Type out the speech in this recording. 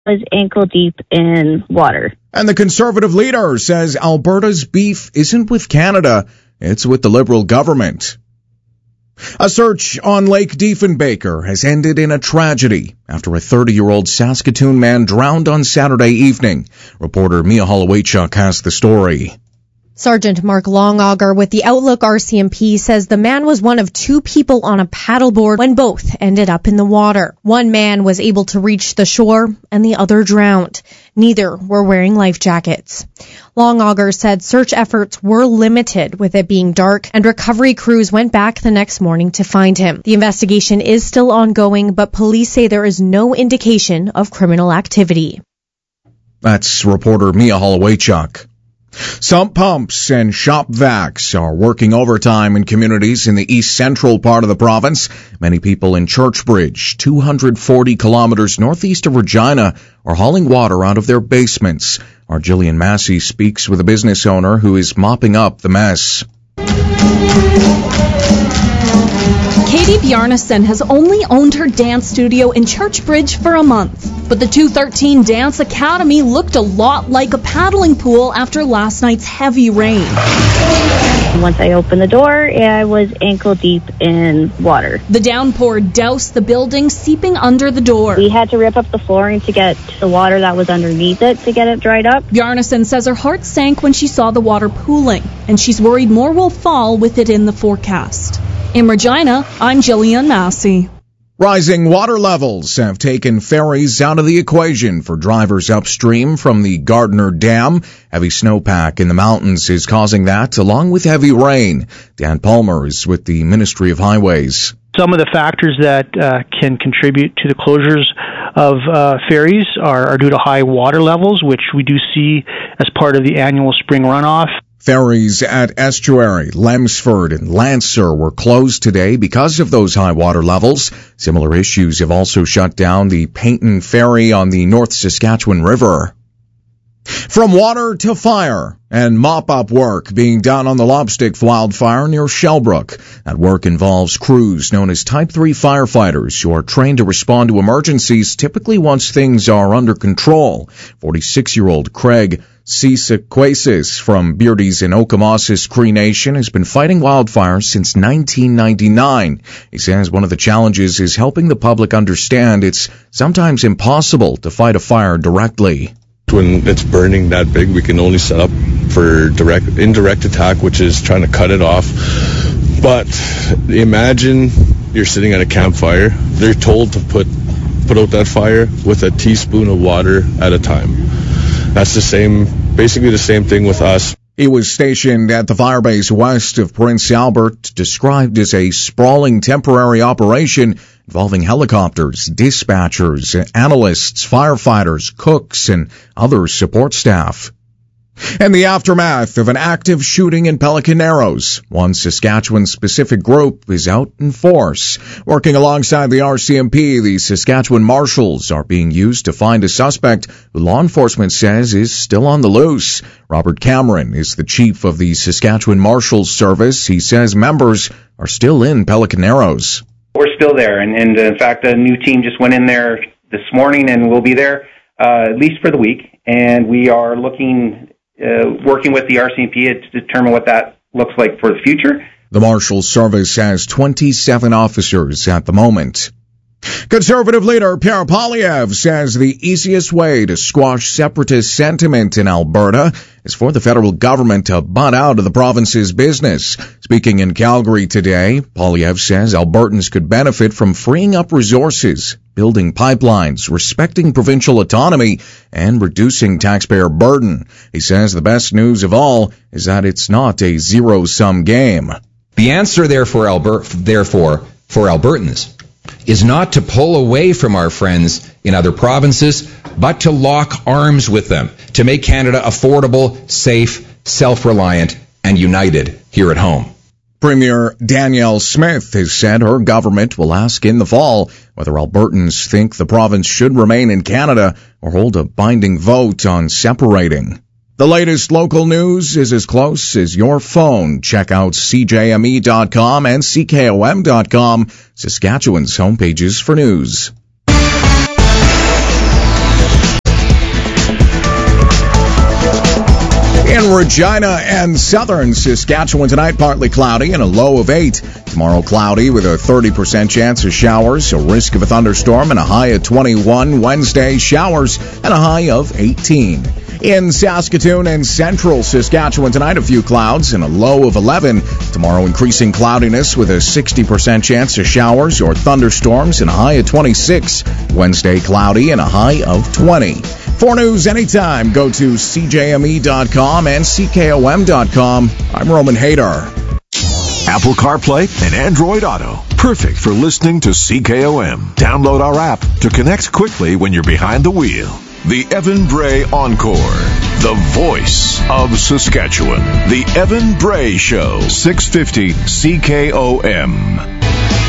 Was ankle deep in water. And the Conservative leader says Alberta's beef isn't with Canada, it's with the Liberal government. A search on Lake Diefenbaker has ended in a tragedy after a 30-year-old Saskatoon man drowned on Saturday evening. Reporter Mia Holowaychuk has the story. Sergeant Mark Longauger with the Outlook RCMP says the man was one of two people on a paddleboard when both ended up in the water. One man was able to reach the shore and the other drowned. Neither were wearing life jackets. Longauger said search efforts were limited with it being dark, and recovery crews went back the next morning to find him. The investigation is still ongoing, but police say there is no indication of criminal activity. That's reporter Mia Holowaychuk. Sump pumps and shop vacs are working overtime in communities in the east central part of the province. Many people in Churchbridge, 240 kilometers northeast of Regina, are hauling water out of their basements. Our Jillian Massey speaks with a business owner who is mopping up the mess. Katie Bjarnason has only owned her dance studio in Churchbridge for a month, but the 213 Dance Academy looked a lot like a paddling pool after last night's heavy rain. Once I opened the door, I was ankle deep in water. The downpour doused the building, seeping under the door. We had to rip up the flooring to get the water that was underneath it to get it dried up. Bjarnason says her heart sank when she saw the water pooling, and she's worried more will fall with it in the forecast. In Regina, I'm Jillian Massey. Rising water levels have taken ferries out of the equation for drivers upstream from the Gardner Dam. Heavy snowpack in the mountains is causing that, along with heavy rain. Dan Palmer is with the Ministry of Highways. Some of the factors that can contribute to the closures of ferries are due to high water levels, which we do see as part of the annual spring runoff. Ferries at Estuary, Lemsford, and Lancer were closed today because of those high water levels. Similar issues have also shut down the Payton Ferry on the North Saskatchewan River. From water to fire and mop-up work being done on the Lobstick wildfire near Shellbrook. That work involves crews known as Type 3 firefighters who are trained to respond to emergencies typically once things are under control. 46-year-old Craig Cisaquasis from Beardy's in Okomosis Cree Nation has been fighting wildfires since 1999. He says one of the challenges is helping the public understand it's sometimes impossible to fight a fire directly. When it's burning that big, we can only set up for indirect attack, which is trying to cut it off. But imagine you're sitting at a campfire. They're told to put out that fire with a teaspoon of water at a time. That's basically the same thing with us. He was stationed at the firebase west of Prince Albert, described as a sprawling temporary operation involving helicopters, dispatchers, analysts, firefighters, cooks, and other support staff. In the aftermath of an active shooting in Pelican Narrows, one Saskatchewan-specific group is out in force. Working alongside the RCMP, the Saskatchewan Marshals are being used to find a suspect who law enforcement says is still on the loose. Robert Cameron is the chief of the Saskatchewan Marshals Service. He says members are still in Pelican Narrows. We're still there, and in fact, a new team just went in there this morning, and we'll be there at least for the week. And we are working with the RCMP to determine what that looks like for the future. The Marshals Service has 27 officers at the moment. Conservative leader Pierre Poilievre says the easiest way to squash separatist sentiment in Alberta is for the federal government to butt out of the province's business. Speaking in Calgary today, Poilievre says Albertans could benefit from freeing up resources, building pipelines, respecting provincial autonomy, and reducing taxpayer burden. He says the best news of all is that it's not a zero-sum game. The answer, therefore, for Albertans is not to pull away from our friends in other provinces, but to lock arms with them, to make Canada affordable, safe, self-reliant, and united here at home. Premier Danielle Smith has said her government will ask in the fall whether Albertans think the province should remain in Canada or hold a binding vote on separating. The latest local news is as close as your phone. Check out CJME.com and CKOM.com, Saskatchewan's homepages for news. Regina and southern Saskatchewan tonight, partly cloudy and a low of 8. Tomorrow, cloudy with a 30% chance of showers, a risk of a thunderstorm, and a high of 21. Wednesday, showers and a high of 18. In Saskatoon and central Saskatchewan tonight, a few clouds and a low of 11. Tomorrow, increasing cloudiness with a 60% chance of showers or thunderstorms and a high of 26. Wednesday, cloudy and a high of 20. For news anytime, go to CJME.com and CKOM.com. I'm Roman Hadar. Apple CarPlay and Android Auto. Perfect for listening to CKOM. Download our app to connect quickly when you're behind the wheel. The Evan Bray Encore. The voice of Saskatchewan. The Evan Bray Show. 650 CKOM.